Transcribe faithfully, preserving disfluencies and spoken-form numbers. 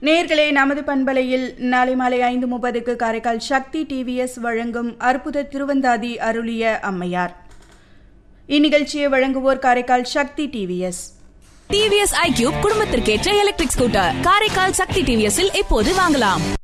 நேர்களே, நமது பண்பலையில் நாளை மாலை ஐந்து முப்பதுக்கு காரைக்கால் சக்தி டிவிஎஸ் வழங்கும் அற்புத திருவந்தாதி அருளிய அம்மையார். இந்நிகழ்ச்சியை வழங்குவோர் காரைக்கால் சக்தி TVS. TVS iQube குடும்பத்திற்கேற்ற electric scooter Karaikal சக்தி டிவிஎஸ்ஸில் இப்போது வாங்கலாம்.